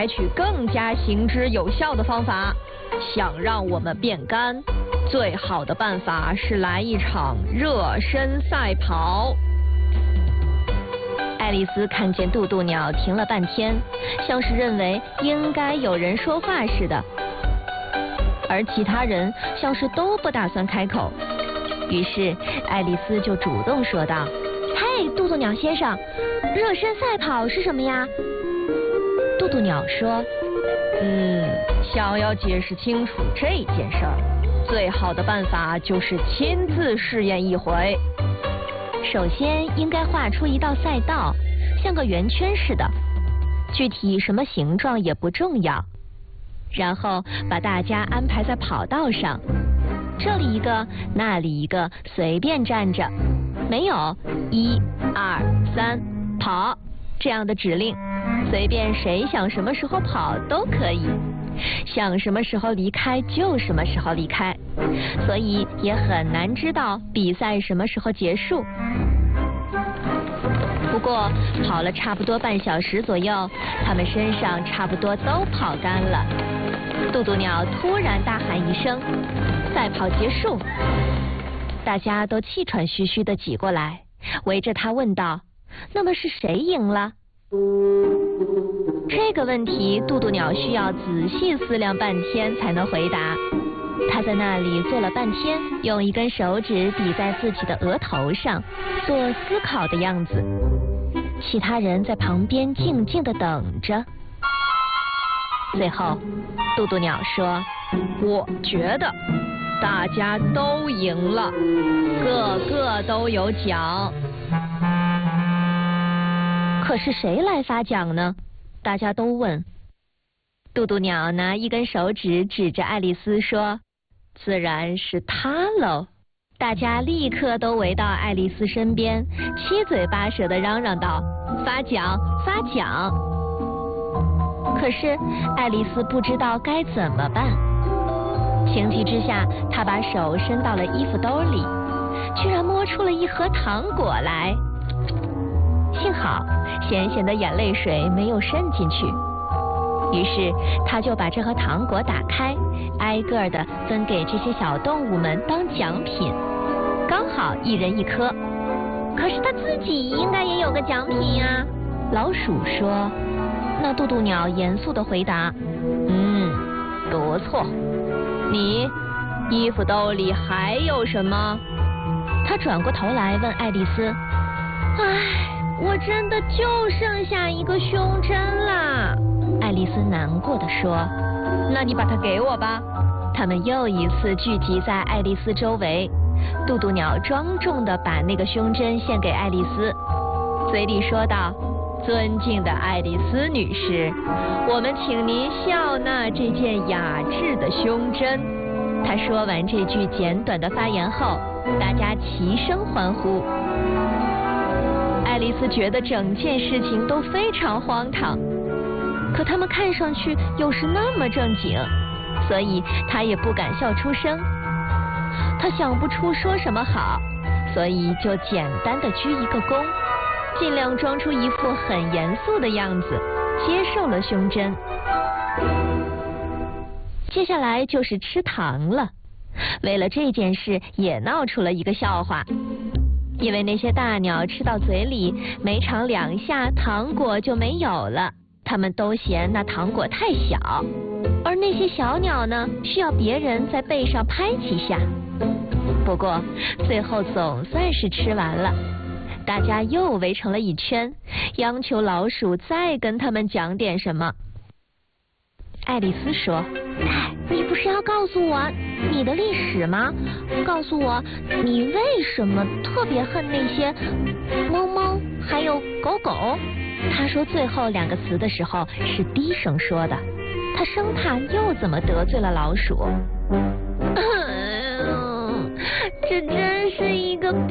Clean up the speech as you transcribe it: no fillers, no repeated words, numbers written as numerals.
采取更加行之有效的方法。想让我们变干，最好的办法是来一场热身赛跑。 爱丽丝看见渡渡鸟停了半天，像是认为应该有人说话似的，而其他人像是都不打算开口。于是爱丽丝就主动说道：嘿，渡渡鸟先生，热身赛跑是什么呀？渡渡鸟说： 想要解释清楚这件事儿，最好的办法就是亲自试验一回。 首先应该画出一道赛道，像个圆圈似的，具体什么形状也不重要。然后把大家安排在跑道上，这里一个，那里一个，随便站着，没有1、2、3跑这样的指令，随便谁想什么时候跑都可以，想什么时候离开就什么时候离开，所以也很难知道比赛什么时候结束。不过跑了差不多半小时左右，他们身上差不多都跑干了。渡渡鸟突然大喊一声：赛跑结束！大家都气喘吁吁地挤过来，围着他问道：那么是谁赢了？这个问题渡渡鸟需要仔细思量半天才能回答。他在那里坐了半天，用一根手指抵在自己的额头上，做思考的样子。其他人在旁边静静地等着。最后渡渡鸟说： 我觉得大家都赢了，个个都有奖。 可是谁来发奖呢？大家都问。渡渡鸟拿一根手指指着爱丽丝说：自然是她喽。大家立刻都围到爱丽丝身边，七嘴八舌地嚷嚷道：发奖，发奖！可是爱丽丝不知道该怎么办。情急之下，她把手伸到了衣服兜里，居然摸出了一盒糖果来。幸好咸咸的眼泪水没有渗进去，于是他就把这盒糖果打开，挨个的分给这些小动物们当奖品，刚好一人一颗。可是他自己应该也有个奖品啊，老鼠说。那渡渡鸟严肃地回答： 不错。你衣服兜里还有什么？ 他转过头来问爱丽丝：我真的就剩下一个胸针啦。爱丽丝难过地说： 那你把它给我吧。 他们又一次聚集在爱丽丝周围，渡渡鸟庄重地把那个胸针献给爱丽丝，嘴里说道：尊敬的爱丽丝女士，我们请您笑纳这件雅致的胸针。她说完这句简短的发言后，大家齐声欢呼。爱丽丝觉得整件事情都非常荒唐，可他们看上去又是那么正经，所以她也不敢笑出声。她想不出说什么好，所以就简单的鞠一个躬，尽量装出一副很严肃的样子，接受了胸针。接下来就是吃糖了，为了这件事也闹出了一个笑话。因为那些大鸟吃到嘴里没尝两下，糖果就没有了，它们都嫌那糖果太小，而那些小鸟呢，需要别人在背上拍几下。不过最后总算是吃完了，大家又围成了一圈，央求老鼠再跟他们讲点什么。爱丽丝说：你不是要告诉我你的历史吗？告诉我你为什么特别恨那些猫猫还有狗狗。她说最后两个词的时候是低声说的，她生怕又怎么得罪了老鼠。这真是一个